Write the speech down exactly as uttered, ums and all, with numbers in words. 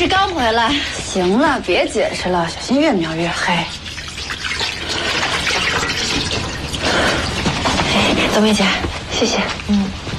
师刚回来。 行了，别解释了，小心越描越黑。 哎，冬梅姐，谢谢。 嗯。